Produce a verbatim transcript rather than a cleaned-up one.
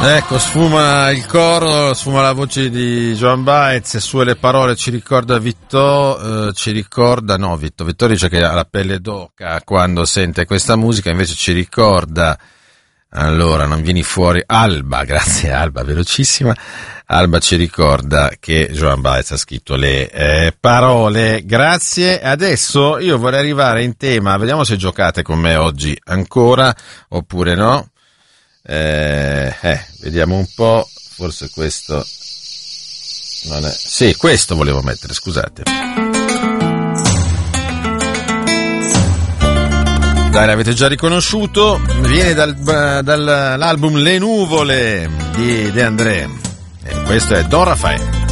Ecco, sfuma il coro, sfuma la voce di Joan Baez, e sue le parole ci ricorda Vittor, eh, ci ricorda, no Vittor, Vittor dice che ha la pelle d'oca quando sente questa musica, invece ci ricorda, allora non vieni fuori, Alba, grazie Alba, velocissima, Alba ci ricorda che Joan Baez ha scritto le eh, parole, grazie. Adesso io vorrei arrivare in tema, vediamo se giocate con me oggi ancora, oppure no. Eh, eh, vediamo un po', forse questo non è, sì, questo volevo mettere, scusate. Dai, l'avete già riconosciuto, viene dal, dall'album Le Nuvole di De André, e questo è Don Raffaele.